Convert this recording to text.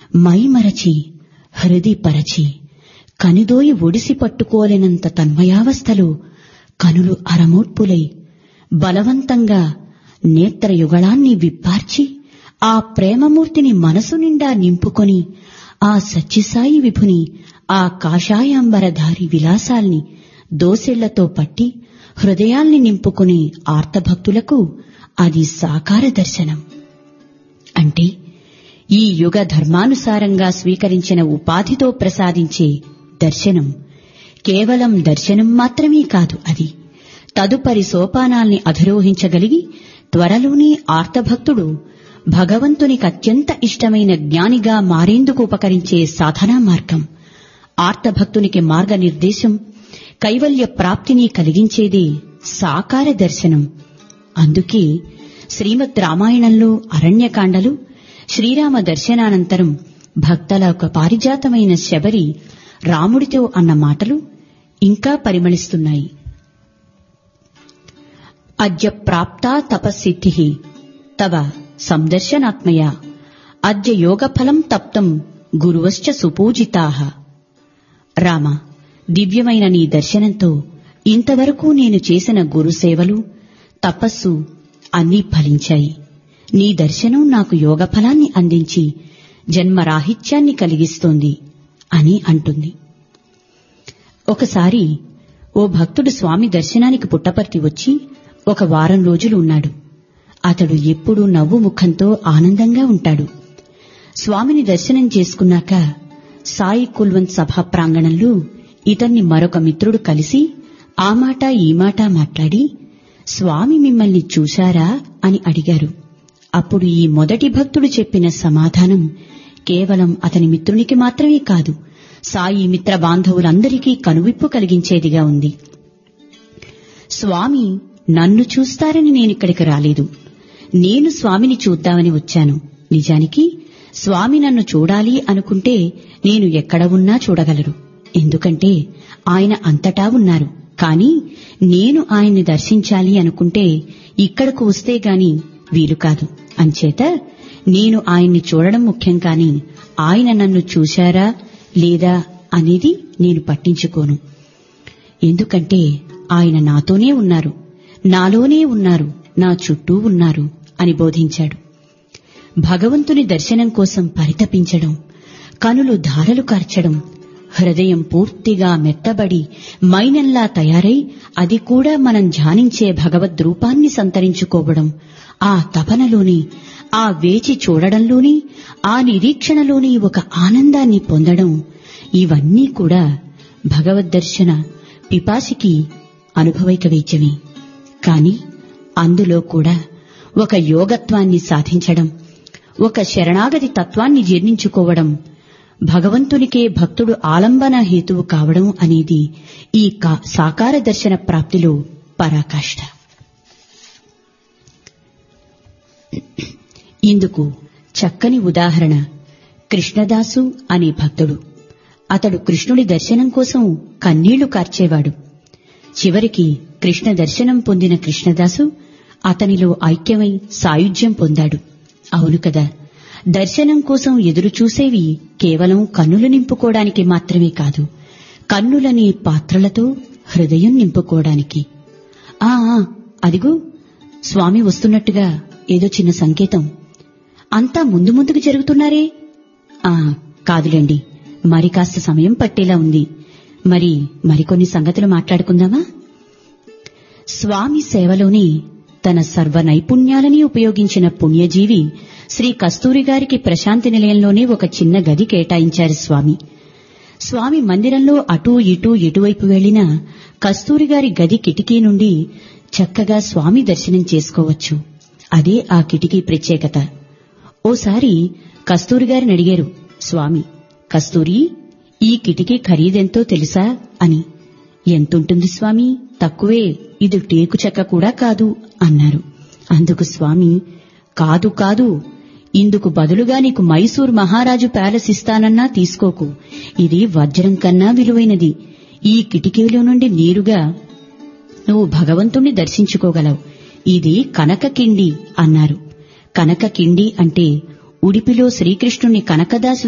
మైమరచి హృదిపరచి కనుదోయి ఒడిసి పట్టుకోలేనంత తన్మయావస్థలో కనులు అరమోడ్పులై బలవంతంగా నేత్రయుగళాన్ని విప్పార్చి ఆ ప్రేమమూర్తిని మనసు నిండా నింపుకొని ఆ సత్యసాయి విభుని ఆ కాషాయాంబరధారి విలాసాల్ని దోసెళ్లతో పట్టి హృదయాల్ని నింపుకునే ఆర్తభక్తులకు అది సాకార దర్శనం. అంటే ఈ యుగ ధర్మానుసారంగా స్వీకరించిన ఉపాధితో ప్రసాదించే దర్శనం కేవలం దర్శనం మాత్రమే కాదు, అది తదుపరి సోపానాల్ని అధిరోహించగలిగి త్వరలోనే ఆర్తభక్తుడు భగవంతునికి అత్యంత ఇష్టమైన జ్ఞానిగా మారేందుకు ఉపకరించే సాధనా మార్గం. ఆర్తభక్తునికి మార్గనిర్దేశం, కైవల్య ప్రాప్తిని కలిగించేదే సాకార దర్శనం. అందుకే శ్రీమద్ రామాయణంలో అరణ్యకాండలు శ్రీరామ దర్శనానంతరం భక్తల ఒక పారిజాతమైన శబరి రాముడితో అన్న మాటలు ఇంకా పరిమళిస్తున్నాయి. అద్య ప్రాప్తా తపస్సిద్ధిః తవ సందర్శనాత్మయా అద్య యోగఫలం తప్తం గురువశ్చ సుపూజితాః. రామ, దివ్యమైన నీ దర్శనంతో ఇంతవరకు నేను చేసిన గురుసేవలు, తపస్సు అన్నీ ఫలించాయి. నీ దర్శనం నాకు యోగఫలాన్ని అందించి జన్మరాహిత్యాన్ని కలిగిస్తోంది అని అంటుంది. ఒకసారి ఓ భక్తుడు స్వామి దర్శనానికి పుట్టపర్తి వచ్చి ఒక వారం రోజులు ఉన్నాడు. అతడు ఎప్పుడూ నవ్వు ముఖంతో ఆనందంగా ఉంటాడు. స్వామిని దర్శనం చేసుకున్నాక సాయి కుల్వంత్ సభా ప్రాంగణంలో ఇతన్ని మరొక మిత్రుడు కలిసి ఆ మాట ఈ మాట మాట్లాడి, స్వామి మిమ్మల్ని చూశారా అని అడిగారు. అప్పుడు ఈ మొదటి భక్తుడు చెప్పిన సమాధానం కేవలం అతని మిత్రునికి మాత్రమే కాదు, సాయి మిత్ర బాంధవులందరికీ కనువిప్పు కలిగించేదిగా ఉంది. స్వామి నన్ను చూస్తారని నేనిక్కడికి రాలేదు, నేను స్వామిని చూద్దామని వచ్చాను. నిజానికి స్వామి నన్ను చూడాలి అనుకుంటే నేను ఎక్కడ ఉన్నా చూడగలరు, ఎందుకంటే ఆయన అంతటా ఉన్నారు. కాని నేను ఆయన్ని దర్శించాలి అనుకుంటే ఇక్కడకు వస్తే గాని వీలు కాదు. అంచేత నేను ఆయన్ని చూడడం ముఖ్యం కాని ఆయన నన్ను చూశారా లేదా అనేది నేను పట్టించుకోను. ఎందుకంటే ఆయన నాతోనే ఉన్నారు, నాలోనే ఉన్నారు, నా చుట్టూ ఉన్నారు అని బోధించాడు. భగవంతుని దర్శనం కోసం పరితపించడం, కనులు ధారలు కార్చడం, హృదయం పూర్తిగా మెత్తబడి మైనంలా తయారై అది కూడా మనం ధ్యానించే భగవద్రూపాన్ని సంతరించుకోవడం, ఆ తపనలోని, ఆ వేచి చూడడంలోని, ఆ నిరీక్షణలోని ఒక ఆనందాన్ని పొందడం, ఇవన్నీ కూడా భగవద్దర్శన పిపాసికి అనుభవైక వేద్యమే. కాని అందులో కూడా ఒక యోగత్వాన్ని సాధించడం, ఒక శరణాగతి తత్వాన్ని జీర్ణించుకోవడం, భగవంతునికే భక్తుడు ఆలంబన హేతువు కావడం అనేది ఈ సాకార దర్శన ప్రాప్తిలో పరాకాష్ఠ. ఇందుకు చక్కని ఉదాహరణ కృష్ణదాసు అనే భక్తుడు. అతడు కృష్ణుడి దర్శనం కోసం కన్నీళ్లు కార్చేవాడు. చివరికి కృష్ణ దర్శనం పొందిన కృష్ణదాసు అతనిలో ఐక్యమై సాయుధ్యం పొందాడు. అవును కదా, దర్శనం కోసం ఎదురుచూసేవి కేవలం కన్నులు నింపుకోవడానికి మాత్రమే కాదు, కన్నులని పాత్రలతో హృదయం నింపుకోవడానికి. అదిగో స్వామి వస్తున్నట్టుగా ఏదో చిన్న సంకేతం. అంతా ముందు ముందుకు జరుగుతున్నారే. కాదులేండి, మరి కాస్త సమయం పట్టేలా ఉంది. మరికొన్ని సంగతులు మాట్లాడుకుందామా? స్వామి సేవలోని తన సర్వ నైపుణ్యాలని ఉపయోగించిన పుణ్యజీవి శ్రీ కస్తూరి గారికి ప్రశాంతి నిలయంలోనే ఒక చిన్న గది కేటాయించారు స్వామి. స్వామి మందిరంలో అటూ ఇటూ ఎటువైపు వెళ్లినా కస్తూరి గారి గది కిటికీ నుండి చక్కగా స్వామి దర్శనం చేసుకోవచ్చు. అదే ఆ కిటికీ ప్రత్యేకత. ఓసారి కస్తూరి గారిని అడిగారు స్వామి, కస్తూరి, ఈ కిటికీ ఖరీదెంతో తెలుసా అని. ఎంతుంటుంది స్వామి? తక్కువే, ఇది టేకు చెక్క కూడా కాదు అన్నారు. అందుకు స్వామి, కాదు, ఇందుకు బదులుగా నీకు మైసూర్ మహారాజు ప్యాలెస్ ఇస్తానన్నా తీసుకోకు, ఇది వజ్రం కన్నా విలువైనది. ఈ కిటికీలో నుండి నేరుగా నువ్వు భగవంతుణ్ణి దర్శించుకోగలవు. ఇది కనకకిండి అన్నారు. కనకకిండి అంటే ఉడిపిలో శ్రీకృష్ణుణ్ణి కనకదాసు